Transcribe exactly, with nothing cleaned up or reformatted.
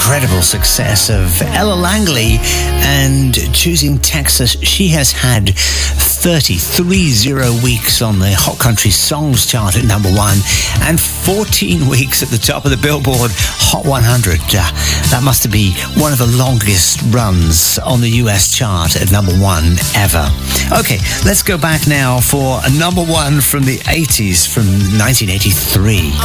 incredible success of Ella Langley and Choosing Texas. She has had thirty-three zero weeks on the Hot Country Songs chart at number one and fourteen weeks at the top of the Billboard Hot one hundred. Uh, that must be one of the longest runs on the U S chart at number one ever. Okay, let's go back now for a number one from the eighties, from nineteen eighty-three.